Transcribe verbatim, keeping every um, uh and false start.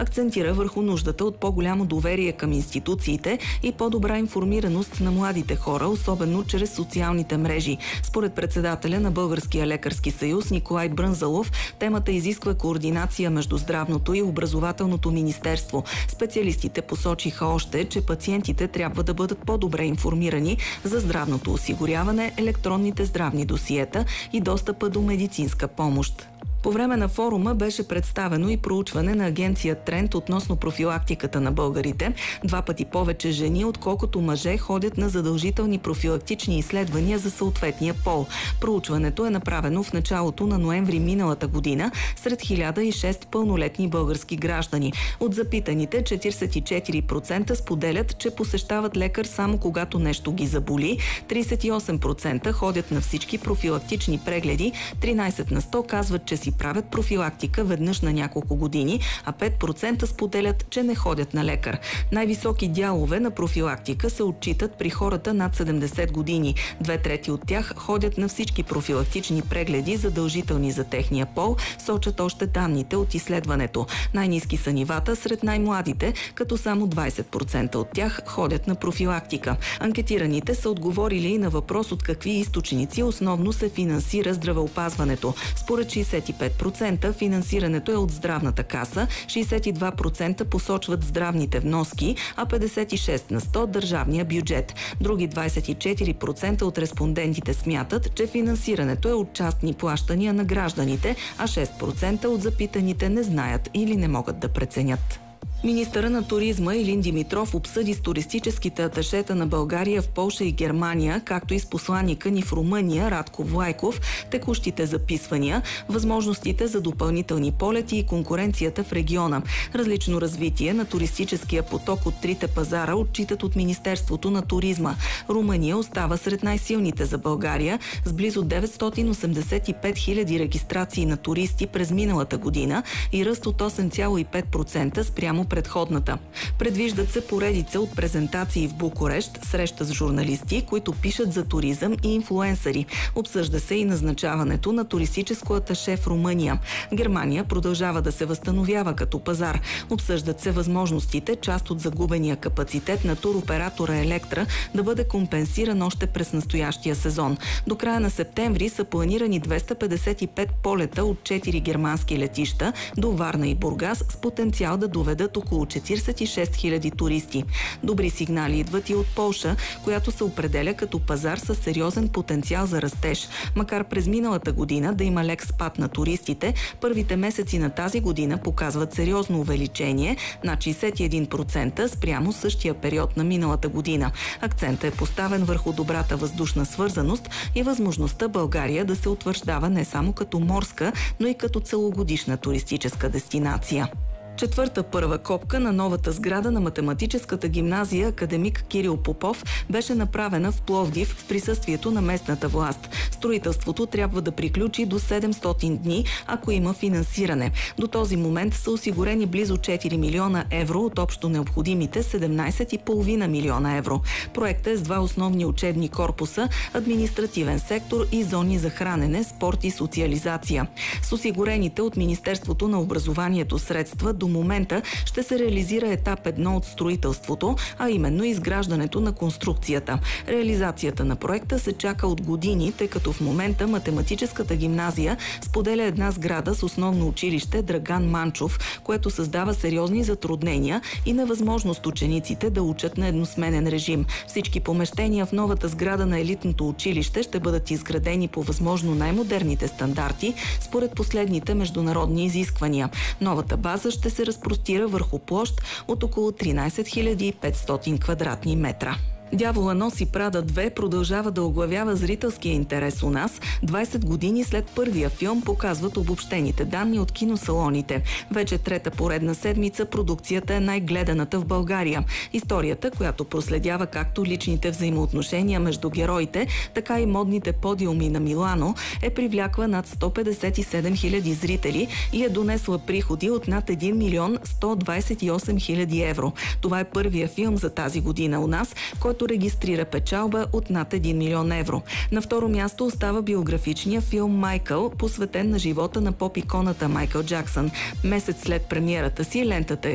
Акцентира върху нуждата от по-голямо доверие към институциите и по-добра информираност на младите хора, особено чрез социалните мрежи. Според председателя на Българския лекарски съюз Николай Брънзалов, темата изисква координация между здравното и образователното министерство. Специалистите посочиха още, че пациентите трябва да бъдат по-добре информирани за здравното осигуряване, електронните здравни досиета и достъпа до медицинска помощ. По време на форума беше представено и проучване на агенция Тренд относно профилактиката на българите. Два пъти повече жени, отколкото мъже, ходят на задължителни профилактични изследвания за съответния пол. Проучването е направено в началото на ноември миналата година сред хиляда и шест пълнолетни български граждани. От запитаните четиридесет и четири процента споделят, че посещават лекар само когато нещо ги заболи, тридесет и осем процента ходят на всички профилактични прегледи, тринадесет на сто казват, че си правят профилактика веднъж на няколко години, а пет процента споделят, че не ходят на лекар. Най-високи дялове на профилактика се отчитат при хората над седемдесет години. Две трети от тях ходят на всички профилактични прегледи, задължителни за техния пол, сочат още данните от изследването. Най-ниски са нивата сред най-младите, като само двадесет процента от тях ходят на профилактика. Анкетираните са отговорили и на въпрос от какви източници основно се финансира здравеопазването. Според шейсет и пет процента финансирането е от здравната каса, шейсет и два процента посочват здравните вноски, а петдесет и шест на сто държавния бюджет. Други двадесет и четири процента от респондентите смятат, че финансирането е от частни плащания на гражданите, а шест процента от запитаните не знаят или не могат да преценят. Министъра на туризма Илин Димитров обсъди с туристическите аташета на България в Полша и Германия, както и с посланика ни в Румъния Радко Влайков, текущите записвания, възможностите за допълнителни полети и конкуренцията в региона. Различно развитие на туристическия поток от трите пазара отчитат от Министерството на туризма. Румъния остава сред най-силните за България с близо деветстотин осемдесет и пет хиляди регистрации на туристи през миналата година и ръст от осем цяло и пет процента спрямо предходната. Предвиждат се поредица от презентации в Букурещ, среща с журналисти, които пишат за туризъм и инфлуенсъри. Обсъжда се и назначаването на туристическо аташе в Румъния. Германия продължава да се възстановява като пазар. Обсъждат се възможностите част от загубения капацитет на туроператора Електра да бъде компенсиран още през настоящия сезон. До края на септември са планирани двеста петдесет и пет полета от четири германски летища до Варна и Бургас с потенциал да доведат около четиридесет и шест хиляди туристи. Добри сигнали идват и от Полша, която се определя като пазар с сериозен потенциал за растеж. Макар през миналата година да има лек спад на туристите, първите месеци на тази година показват сериозно увеличение над шейсет и един процента спрямо същия период на миналата година. Акцентът е поставен върху добрата въздушна свързаност и възможността България да се утвърждава не само като морска, но и като целогодишна туристическа дестинация. Четвърта първа копка на новата сграда на математическата гимназия академик Кирил Попов беше направена в Пловдив в присъствието на местната власт. Строителството трябва да приключи до седемстотин дни, ако има финансиране. До този момент са осигурени близо четири милиона евро от общо необходимите седемнадесет и половина милиона евро. Проектът е с два основни учебни корпуса, административен сектор и зони за хранене, спорт и социализация. С осигурените от Министерството на образованието средства до момента ще се реализира етап едно от строителството, а именно изграждането на конструкцията. Реализацията на проекта се чака от години, тъй като в момента математическата гимназия споделя една сграда с основно училище Драган Манчов, което създава сериозни затруднения и невъзможност учениците да учат на едносменен режим. Всички помещения в новата сграда на елитното училище ще бъдат изградени по възможно най-модерните стандарти, според последните международни изисквания. Новата база ще се разпростира върху площ от около тринадесет хиляди и петстотин квадратни метра. Дявола носи Прада две продължава да оглавява зрителския интерес у нас. двадесет години след първия филм показват обобщените данни от киносалоните. Вече трета поредна седмица продукцията е най-гледаната в България. Историята, която проследява както личните взаимоотношения между героите, така и модните подиуми на Милано, е привлякла над сто петдесет и седем хиляди зрители и е донесла приходи от над един милион сто двадесет и осем хиляди евро. Това е първия филм за тази година у нас, който регистрира печалба от над един милион евро. На второ място остава биографичния филм «Майкъл», посветен на живота на поп-иконата Майкъл Джаксън. Месец след премиерата си лентата